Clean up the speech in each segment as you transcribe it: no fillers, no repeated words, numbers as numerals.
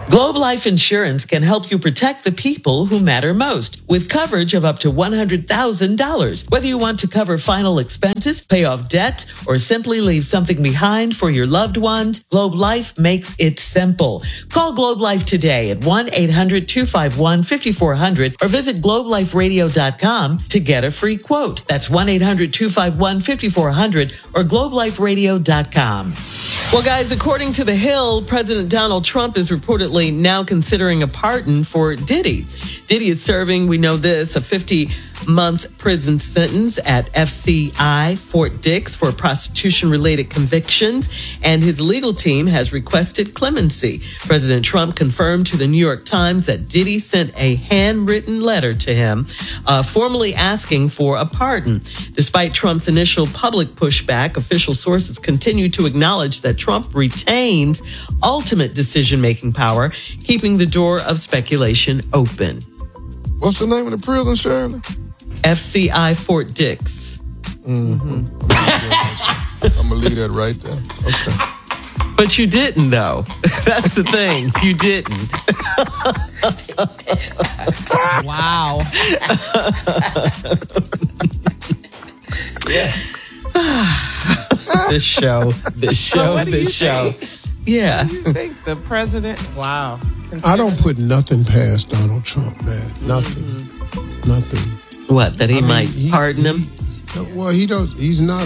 Globe Life Insurance can help you protect the people who matter most with coverage of up to $100,000. Whether you want to cover final expenses, pay off debt, or simply leave something behind for your loved ones, Globe Life makes it simple. Call Globe Life today at 1-800-251-5400 or visit globeliferadio.com to get a free quote. That's 1-800-251-5400 or globeliferadio.com. Well, guys, according to The Hill, President Donald Trump is reportedly now considering a pardon for Diddy. Diddy is serving, we know this, a 50-month prison sentence at FCI Fort Dix for prostitution-related convictions, and his legal team has requested clemency. President Trump confirmed to the New York Times that Diddy sent a handwritten letter to him, formally asking for a pardon. Despite Trump's initial public pushback, official sources continue to acknowledge that Trump retains ultimate decision-making power, keeping the door of speculation open. What's the name of the prison, Shirley? FCI Fort Dix. Mm-hmm. I'm going to leave that right there. Okay. But you didn't, though. That's the thing. You didn't. Wow. This show. Yeah. You think the president? Wow. I don't put nothing past Donald Trump, man. Nothing. Nothing. What? That he might pardon him? Well, he does. He's not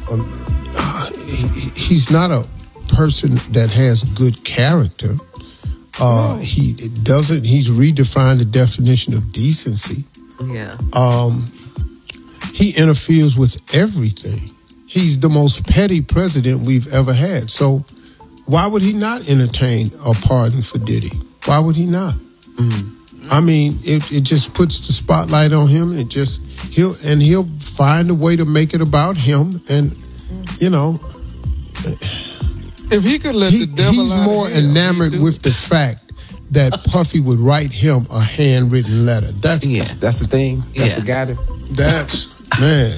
he's not a person that has good character. He doesn't. He's redefined the definition of decency. Yeah. He interferes with everything. He's the most petty president we've ever had. So why would he not entertain a pardon for Diddy? Why would he not? I mean, it just puts the spotlight on him. He'll find a way to make it about him. And, you know, if he could let the devil he's out more of hell, enamored with the fact that Puffy would write him a handwritten letter. That's the thing. That's what got him. That's, man.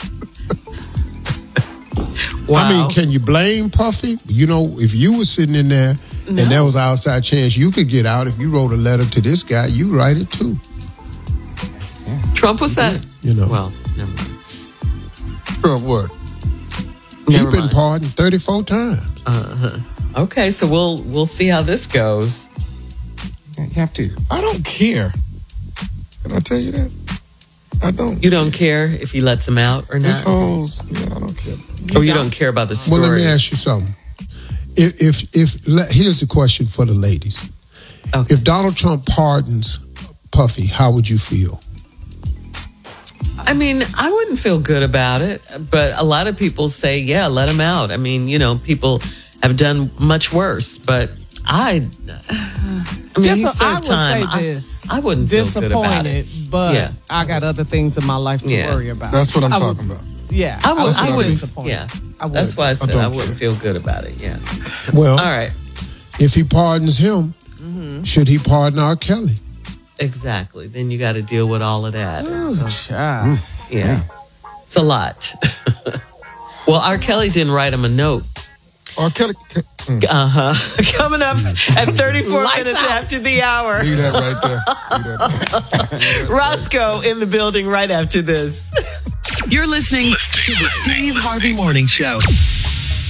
Wow. I mean, can you blame Puffy? You know, if you were sitting in there and there was an outside chance you could get out, if you wrote a letter to this guy, you write it too. Yeah. Trump was that? You know. Well, never mind. Trump what? He's been pardoned 34 times. Okay, so we'll see how this goes. You have to. I don't care. Can I tell you that? I don't. You don't care if he lets him out or not? This whole, I don't care. You don't care about the story? Well, let me ask you something. If here's the question for the ladies. Okay. If Donald Trump pardons Puffy, how would you feel? I mean, I wouldn't feel good about it, but a lot of people say, yeah, let him out. I mean, you know, people have done much worse, but I mean, he served time. I wouldn't feel good about it. But I got other things in my life to worry about. That's what I'm talking about. Yeah, I wouldn't. Yeah, that's why I said I wouldn't feel good about it. Yeah. Well, all right. If he pardons him, should he pardon R. Kelly? Exactly. Then you got to deal with all of that. Yeah, it's a lot. Well, R. Kelly didn't write him a note. R. Kelly. Coming up at 34 minutes after the hour. Leave that right there. Roscoe in the building right after this. You're listening to the Steve Harvey Morning Show.